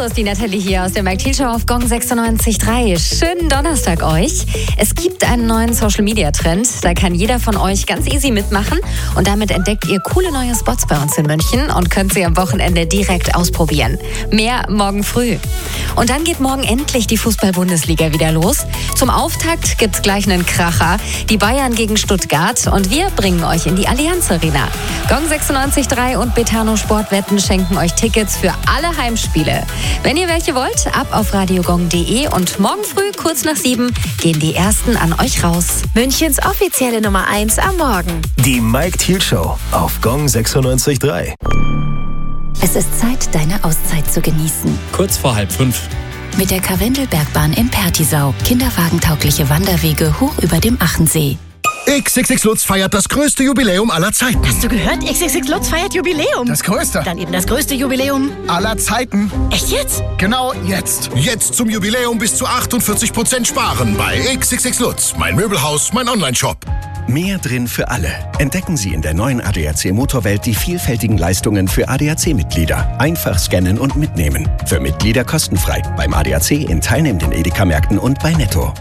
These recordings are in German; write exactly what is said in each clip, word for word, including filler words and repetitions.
Servus, die Nathalie hier aus der Mike Thiel Show auf Gong sechsundneunzig Komma drei. Schönen Donnerstag euch. Es gibt einen neuen Social-Media-Trend. Da kann jeder von euch ganz easy mitmachen. Und damit entdeckt ihr coole neue Spots bei uns in München und könnt sie am Wochenende direkt ausprobieren. Mehr morgen früh. Und dann geht morgen endlich die Fußball-Bundesliga wieder los. Zum Auftakt gibt's gleich einen Kracher. Die Bayern gegen Stuttgart. Und wir bringen euch in die Allianz Arena. Gong sechsundneunzig Komma drei und Betano Sportwetten schenken euch Tickets für alle Heimspiele. Wenn ihr welche wollt, ab auf radiogong punkt de und morgen früh kurz nach sieben gehen die ersten an euch raus. Münchens offizielle Nummer eins am Morgen. Die Mike Thiel Show auf Gong sechsundneunzig Komma drei. Es ist Zeit, deine Auszeit zu genießen. Kurz vor halb fünf. Mit der Karwendelbergbahn in Pertisau. Kinderwagentaugliche Wanderwege hoch über dem Achensee. X X X Lutz feiert das größte Jubiläum aller Zeiten. Hast du gehört? X X X Lutz feiert Jubiläum. Das größte. Dann eben das größte Jubiläum aller Zeiten. Echt jetzt? Genau jetzt. Jetzt zum Jubiläum bis zu achtundvierzig Prozent sparen bei X X X Lutz. Mein Möbelhaus, mein Online-Shop. Mehr drin für alle. Entdecken Sie in der neuen A D A C Motorwelt die vielfältigen Leistungen für A D A C-Mitglieder. Einfach scannen und mitnehmen. Für Mitglieder kostenfrei. Beim A D A C in teilnehmenden Edeka-Märkten und bei Netto.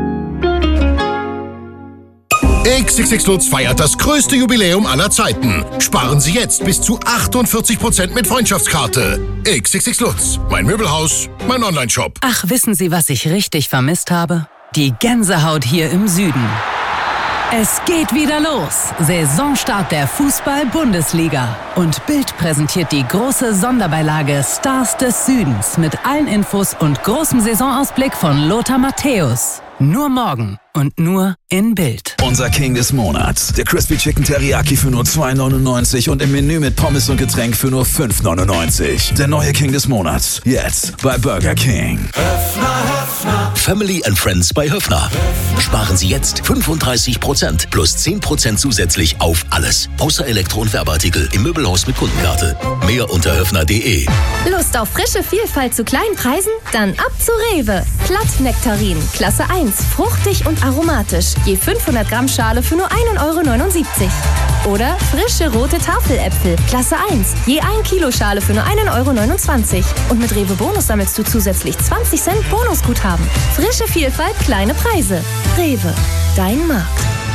X X X Lutz feiert das größte Jubiläum aller Zeiten. Sparen Sie jetzt bis zu achtundvierzig Prozent mit Freundschaftskarte. X X X Lutz. Mein Möbelhaus, mein Online-Shop. Ach, wissen Sie, was ich richtig vermisst habe? Die Gänsehaut hier im Süden. Es geht wieder los. Saisonstart der Fußball-Bundesliga. Und Bild präsentiert die große Sonderbeilage Stars des Südens mit allen Infos und großem Saisonausblick von Lothar Matthäus. Nur morgen und nur in Bild. Unser King des Monats. Der Crispy Chicken Teriyaki für nur zwei neunundneunzig und im Menü mit Pommes und Getränk für nur fünf neunundneunzig. Der neue King des Monats. Jetzt bei Burger King. Höfner, Höfner. Family and Friends bei Höfner. Sparen Sie jetzt fünfunddreißig Prozent plus zehn Prozent zusätzlich auf alles. Außer Elektro- und Werbeartikel im Möbelhaus mit Kundenkarte. Mehr unter höfner punkt de. Lust auf frische Vielfalt zu kleinen Preisen? Dann ab zu Rewe. Glattnektarin, Klasse eins, fruchtig und aromatisch. Je fünfhundert Gramm Schale für nur ein Euro neunundsiebzig. Oder frische rote Tafeläpfel, Klasse eins, je ein Kilo Schale für nur ein Euro neunundzwanzig. Und mit Rewe Bonus sammelst du zusätzlich zwanzig Cent Bonusguthaben. Frische Vielfalt, kleine Preise. Rewe, dein Markt.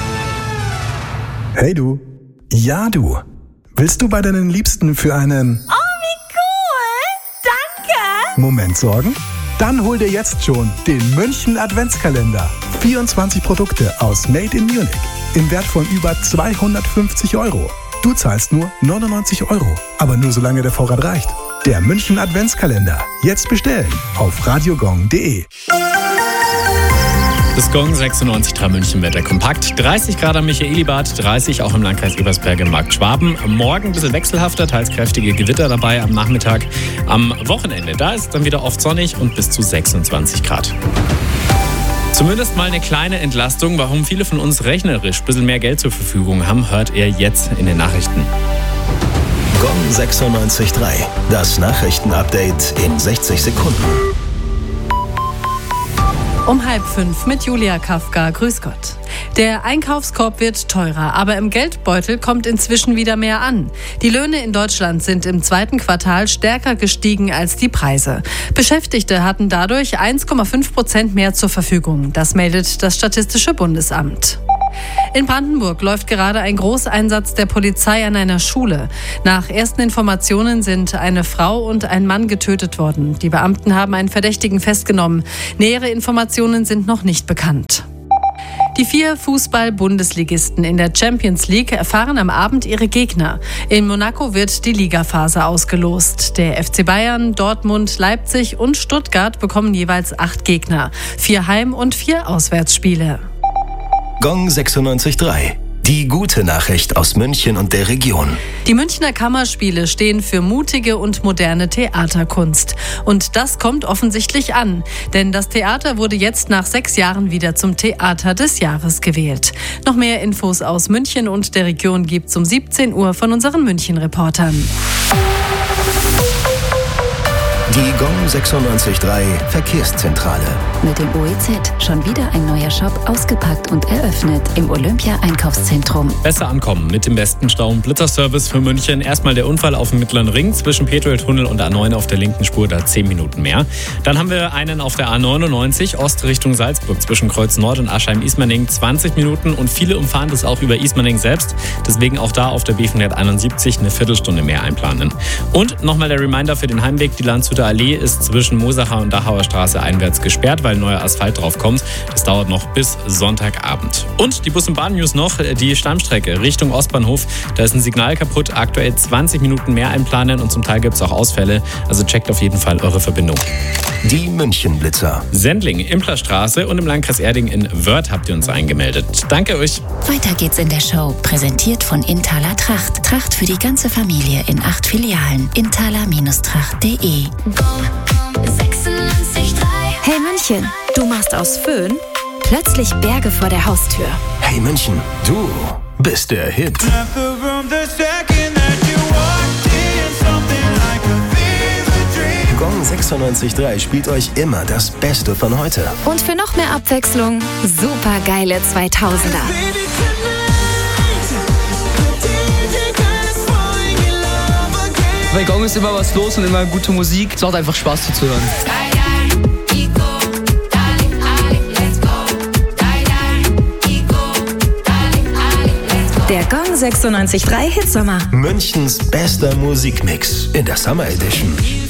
Hey du. Ja du. Willst du bei deinen Liebsten für einen Oh, wie cool! Danke! Moment sorgen? Dann hol dir jetzt schon den München Adventskalender. vierundzwanzig Produkte aus Made in Munich im Wert von über zweihundertfünfzig Euro. Du zahlst nur neunundneunzig Euro, aber nur solange der Vorrat reicht. Der München Adventskalender. Jetzt bestellen auf radiogong punkt de. Das Gong sechsundneunzig Komma drei München Wetter kompakt. dreißig Grad am Michaelibad, dreißig auch im Landkreis Ebersberg im Markt Schwaben. Morgen ein bisschen wechselhafter, teils kräftige Gewitter dabei am Nachmittag. Am Wochenende, da ist dann wieder oft sonnig und bis zu sechsundzwanzig Grad. Zumindest mal eine kleine Entlastung. Warum viele von uns rechnerisch ein bisschen mehr Geld zur Verfügung haben, hört ihr jetzt in den Nachrichten. Gong sechsundneunzig Komma drei. Das Nachrichtenupdate in sechzig Sekunden. Um halb fünf mit Julia Kafka. Grüß Gott. Der Einkaufskorb wird teurer, aber im Geldbeutel kommt inzwischen wieder mehr an. Die Löhne in Deutschland sind im zweiten Quartal stärker gestiegen als die Preise. Beschäftigte hatten dadurch eins Komma fünf Prozent mehr zur Verfügung. Das meldet das Statistische Bundesamt. In Brandenburg läuft gerade ein Großeinsatz der Polizei an einer Schule. Nach ersten Informationen sind eine Frau und ein Mann getötet worden. Die Beamten haben einen Verdächtigen festgenommen. Nähere Informationen sind noch nicht bekannt. Die vier Fußball-Bundesligisten in der Champions League erfahren am Abend ihre Gegner. In Monaco wird die Ligaphase ausgelost. Der F C Bayern, Dortmund, Leipzig und Stuttgart bekommen jeweils acht Gegner. Vier Heim- und vier Auswärtsspiele. Gong sechsundneunzig Komma drei. Die gute Nachricht aus München und der Region. Die Münchner Kammerspiele stehen für mutige und moderne Theaterkunst. Und das kommt offensichtlich an. Denn das Theater wurde jetzt nach sechs Jahren wieder zum Theater des Jahres gewählt. Noch mehr Infos aus München und der Region gibt's um siebzehn Uhr von unseren München-Reportern. Die Gong sechsundneunzig Komma drei Verkehrszentrale. Mit dem O E Z schon wieder ein neuer Shop ausgepackt und eröffnet im Olympia-Einkaufszentrum. Besser ankommen mit dem besten Stau- und Blitzerservice für München. Erstmal der Unfall auf dem Mittleren Ring zwischen Petroltunnel und A neun auf der linken Spur, da zehn Minuten mehr. Dann haben wir einen auf der A neunundneunzig Ost Richtung Salzburg zwischen Kreuz Nord und Aschheim-Ismaning, zwanzig Minuten, und viele umfahren das auch über Ismaning selbst. Deswegen auch da auf der B fünfhunderteinundsiebzig eine Viertelstunde mehr einplanen. Und nochmal der Reminder für den Heimweg: die Landshuter Allee ist zwischen Mosacher und Dachauer Straße einwärts gesperrt, weil neuer Asphalt drauf kommt. Das dauert noch bis Sonntagabend. Und die Bus- und Bahn-News noch: die Stammstrecke Richtung Ostbahnhof. Da ist ein Signal kaputt, aktuell zwanzig Minuten mehr einplanen und zum Teil gibt es auch Ausfälle. Also checkt auf jeden Fall eure Verbindung. Die München-Blitzer. Sendling, Implerstraße und im Landkreis Erding in Wörth habt ihr uns eingemeldet. Danke euch. Weiter geht's in der Show. Präsentiert von Inthaler Tracht. Tracht für die ganze Familie in acht Filialen. inthaler Tracht punkt de. Hey München, du machst aus Föhn plötzlich Berge vor der Haustür. Hey München, du bist der Hit. Gong sechsundneunzig Komma drei spielt euch immer das Beste von heute. Und für noch mehr Abwechslung, super geile zweitausender. Bei Gong ist immer was los und immer gute Musik. Es macht einfach Spaß zuzuhören. Der Gong sechsundneunzig Komma drei Hitsommer. Münchens bester Musikmix in der Summer Edition.